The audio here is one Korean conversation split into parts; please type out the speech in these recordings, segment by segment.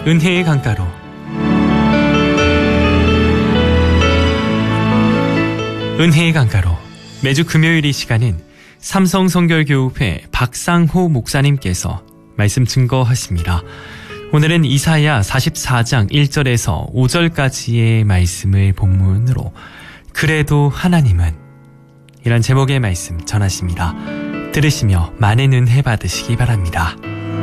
은혜의 강가로. 은혜의 강가로. 매주 금요일 이 시간은 삼성성결교회 박상호 목사님께서 말씀 증거하십니다. 오늘은 이사야 44장 1절에서 5절까지의 말씀을 본문으로 그래도 하나님은 이런 제목의 말씀 전하십니다. 들으시며 많은 은혜 받으시기 바랍니다.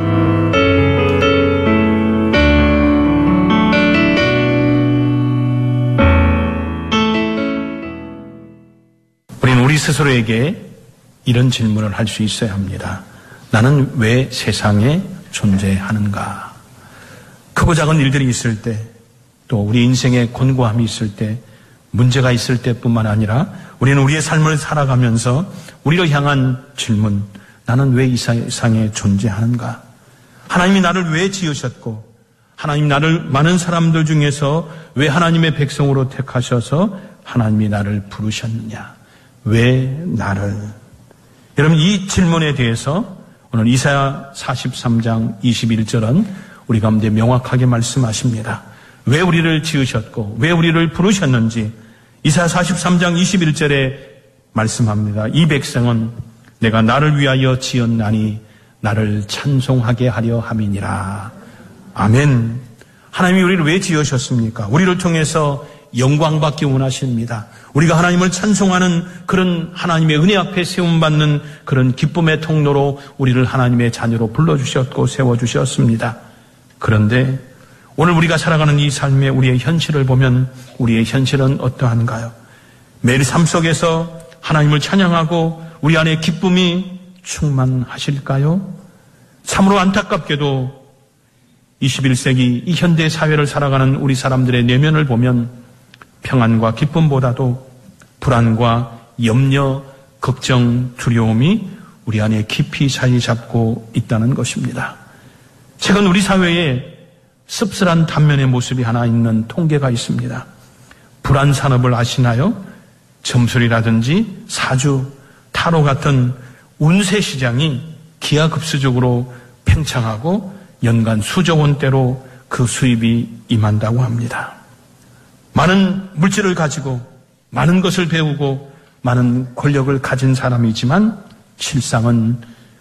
우리 스스로에게 이런 질문을 할 수 있어야 합니다. 나는 왜 세상에 존재하는가? 크고 작은 일들이 있을 때, 또 우리 인생에 곤고함이 있을 때, 문제가 있을 때뿐만 아니라 우리는 우리의 삶을 살아가면서 우리를 향한 질문, 나는 왜 이 세상에 존재하는가? 하나님이 나를 왜 지으셨고, 하나님 나를 많은 사람들 중에서 왜 하나님의 백성으로 택하셔서 하나님이 나를 부르셨느냐? 왜 나를? 여러분, 이 질문에 대해서 오늘 이사야 43장 21절은 우리 가운데 명확하게 말씀하십니다. 왜 우리를 지으셨고 왜 우리를 부르셨는지 이사야 43장 21절에 말씀합니다. 이 백성은 내가 나를 위하여 지었나니 나를 찬송하게 하려 함이니라. 아멘. 하나님이 우리를 왜 지으셨습니까? 우리를 통해서 영광받기 원하십니다. 우리가 하나님을 찬송하는 그런 하나님의 은혜 앞에 세움받는 그런 기쁨의 통로로 우리를 하나님의 자녀로 불러주셨고 세워주셨습니다. 그런데 오늘 우리가 살아가는 이 삶의 우리의 현실을 보면 우리의 현실은 어떠한가요? 매일 삶 속에서 하나님을 찬양하고 우리 안에 기쁨이 충만하실까요? 참으로 안타깝게도 21세기 이 현대 사회를 살아가는 우리 사람들의 내면을 보면 평안과 기쁨보다도 불안과 염려, 걱정, 두려움이 우리 안에 깊이 자리 잡고 있다는 것입니다. 최근 우리 사회에 씁쓸한 단면의 모습이 하나 있는 통계가 있습니다. 불안 산업을 아시나요? 점술이라든지 사주, 타로 같은 운세 시장이 기하급수적으로 팽창하고 연간 수조 원대로 그 수입이 임한다고 합니다. 많은 물질을 가지고 많은 것을 배우고 많은 권력을 가진 사람이지만 실상은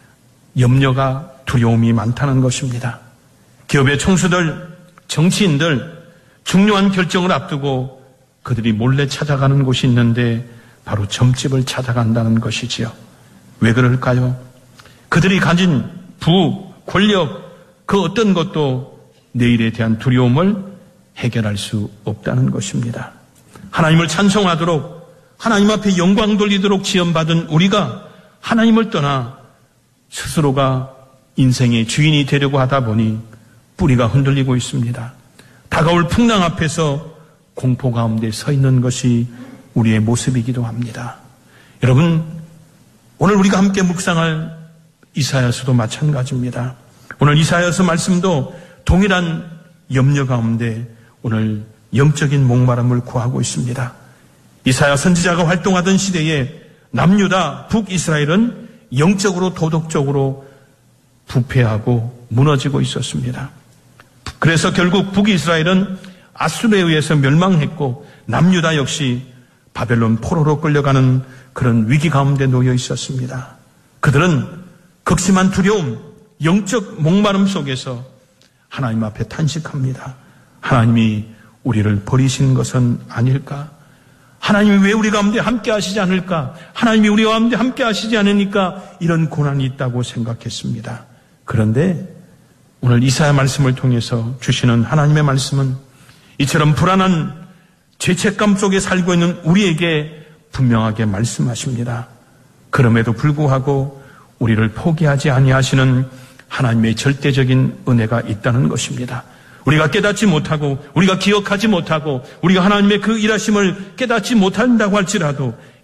염려가 두려움이 많다는 것입니다. 기업의 총수들, 정치인들 중요한 결정을 앞두고 그들이 몰래 찾아가는 곳이 있는데 바로 점집을 찾아간다는 것이지요. 왜 그럴까요? 그들이 가진 부, 권력, 그 어떤 것도 내일에 대한 두려움을 해결할 수 없다는 것입니다. 하나님을 찬송하도록 하나님 앞에 영광 돌리도록 지원받은 우리가 하나님을 떠나 스스로가 인생의 주인이 되려고 하다 보니 뿌리가 흔들리고 있습니다. 다가올 풍랑 앞에서 공포 가운데 서 있는 것이 우리의 모습이기도 합니다. 여러분, 오늘 우리가 함께 묵상할 이사야서도 마찬가지입니다. 오늘 이사야서 말씀도 동일한 염려 가운데 오늘 영적인 목마름을 구하고 있습니다. 이사야 선지자가 활동하던 시대에 남유다, 북이스라엘은 영적으로 도덕적으로 부패하고 무너지고 있었습니다. 그래서 결국 북이스라엘은 아수르에 의해서 멸망했고 남유다 역시 바벨론 포로로 끌려가는 그런 위기 가운데 놓여 있었습니다. 그들은 극심한 두려움, 영적 목마름 속에서 하나님 앞에 탄식합니다. 하나님이 우리를 버리신 것은 아닐까? 하나님이 왜 우리 가운데 함께 하시지 않을까? 하나님이 우리 가운데 함께 하시지 않으니까 이런 고난이 있다고 생각했습니다. 그런데 오늘 이사야 말씀을 통해서 주시는 하나님의 말씀은 이처럼 불안한 죄책감 속에 살고 있는 우리에게 분명하게 말씀하십니다. 그럼에도 불구하고 우리를 포기하지 아니하시는 하나님의 절대적인 은혜가 있다는 것입니다. 우리가 깨닫지 못하고 우리가 기억하지 못하고 우리가 하나님의 그 일하심을 깨닫지 못한다고 할지라도